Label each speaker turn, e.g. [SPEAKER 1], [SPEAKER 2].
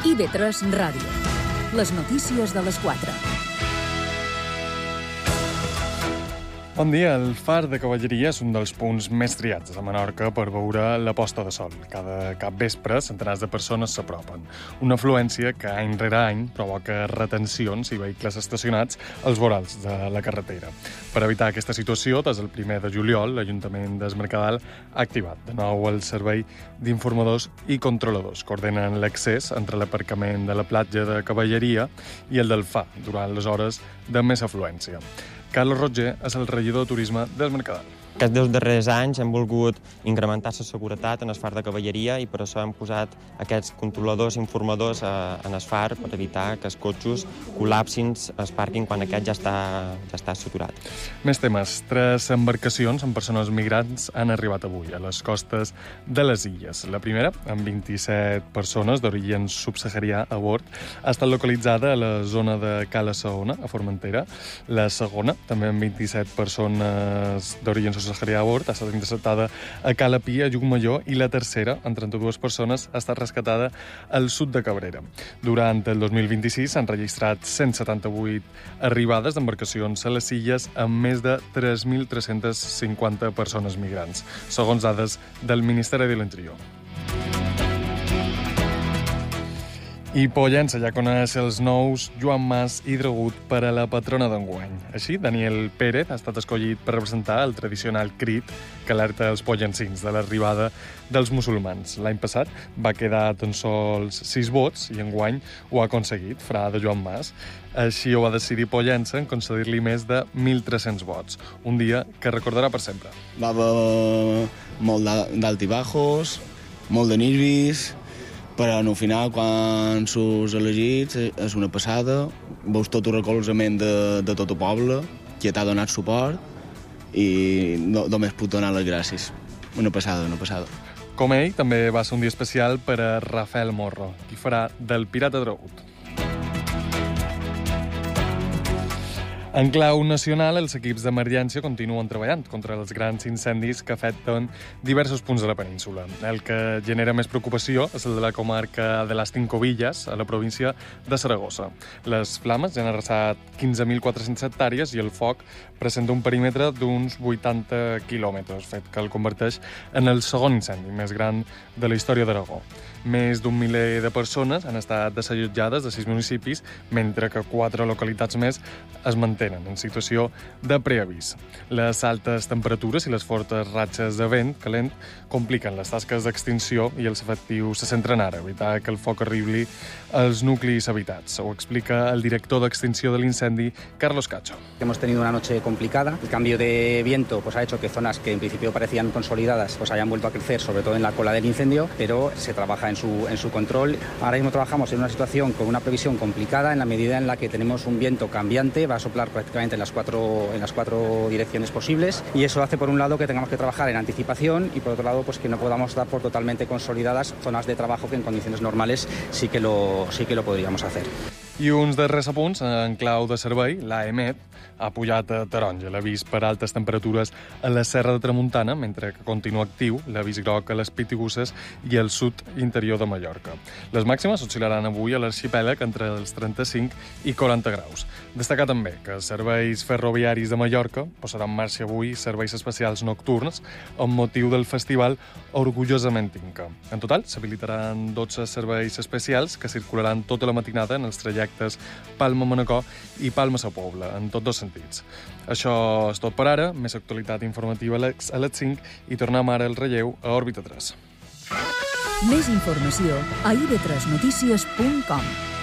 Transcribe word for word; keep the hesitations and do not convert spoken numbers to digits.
[SPEAKER 1] I V tres Ràdio. Les notícies de les quatre.
[SPEAKER 2] Bon dia. El far de Cavalleria és un dels punts més triats a Menorca per veure la posta de sol. Cada cap vespre, centenars de persones s'apropen. Una afluència que any rere any provoca retencions i vehicles estacionats als vorals de la carretera. Per evitar aquesta situació, des del primer de juliol, l'Ajuntament d'Es Mercadal ha activat de nou el servei d'informadors i controladors que ordenen l'accés entre l'aparcament de la platja de Cavalleria i el del far durant les hores de més afluència. Carlos Roger és el regidor de Turisme d'Es Mercadal.
[SPEAKER 3] Aquests dos darrers anys hem volgut incrementar la seguretat en el far de Cavalleria i per això hem posat aquests controladors informadors en el far per evitar que els cotxes col·lapsin el pàrquing quan aquest ja està, ja està saturat.
[SPEAKER 2] Més temes. Tres embarcacions amb persones migrants han arribat avui a les costes de les illes. La primera, amb vint-i-set persones d'origen subsaharià a bord, ha estat localitzada a la zona de Cala Saona, a Formentera. La segona, també amb vint-i-set persones d'origen subsaharià a bord, ha estat interceptada a Cala Pi, a Llucmajor, i la tercera, amb trenta-dues persones, ha estat rescatada al sud de Cabrera. Durant el dos mil vint-i-sis s'han registrat cent setanta-vuit arribades d'embarcacions a les illes amb més de tres mil tres-cents cinquanta persones migrants, segons dades del Ministeri de l'Interior. I Pollença ja coneix els nous Joan Mas i Dragut per a la patrona d'enguany. Així, Daniel Pérez ha estat escollit per representar el tradicional crit que alerta els pollencins de l'arribada dels musulmans. L'any passat va quedar tan sols sis vots i enguany ho ha aconseguit, fra de Joan Mas. Així ho va decidir Pollença en concedir-li més de mil tres-cents vots, un dia que recordarà per sempre.
[SPEAKER 4] Va haver molt d'altibajos, molt de nervis, però al final, quan surts elegits, és una passada, veus tot el recolzament de, de tot el poble, que t'ha donat suport, i no, només puc donar les gràcies. Una passada, una passada.
[SPEAKER 2] Com ell, també va ser un dia especial per a Rafael Morro, qui farà del Pirata Dragut. En clau nacional, els equips d'emergència continuen treballant contra els grans incendis que afecten diversos punts de la península. El que genera més preocupació és el de la comarca de les Cinco Villas, a la província de Saragossa. Les flames ja han arrasat quinze mil quatre-cents hectàrees i el foc presenta un perímetre d'uns vuitanta quilòmetres, fet que el converteix en el segon incendi més gran de la història d'Aragó. Més d'un miler de persones han estat desallotjades de sis municipis, mentre que quatre localitats més es mantenen en situació de preavís. Les altes temperatures i les fortes ratxes de vent calent compliquen les tasques d'extinció i els efectius se centren ara a evitar que el foc arribi als nuclis habitats. Ho explica el director d'extinció de l'incendi, Carlos Cacho.
[SPEAKER 5] Hemos tenido una noche complicada. El cambio de viento pues, ha hecho que zonas que en principio parecían consolidadas pues, hayan vuelto a crecer, sobre todo en la cola del incendio, pero se trabaja en su, en su control. Ahora mismo trabajamos en una situación con una previsión complicada en la medida en la que tenemos un viento cambiante, va a soplar prácticamente en las cuatro, en las cuatro direcciones posibles, y eso hace por un lado que tengamos que trabajar en anticipación y por otro lado pues, que no podamos dar por totalmente consolidadas zonas de trabajo que en condiciones normales sí que lo, sí que lo podríamos hacer.
[SPEAKER 2] I uns darrers apunts en clau de servei, l'A E M E T ha pujat a taronja l'avís per altes temperatures a la Serra de Tramuntana, mentre que continua actiu l'avís groc a les Pitigusses i al sud interior de Mallorca. Les màximes oscil·laran avui a l'arxipèlag entre els trenta-cinc i quaranta graus. Destacar també que els serveis ferroviaris de Mallorca posaran en marxa avui serveis especials nocturns amb motiu del festival Orgullosament Inca. En total, s'habilitaran dotze serveis especials que circularan tota la matinada en els trajectes Palma-Manacor i Palma-Sa Pobla, en tots dos sentits. Això és tot per ara. Més actualitat informativa a les cinc i tornem ara al relleu a Òrbita tres.
[SPEAKER 1] Més informació a i ve tres notícies punt com.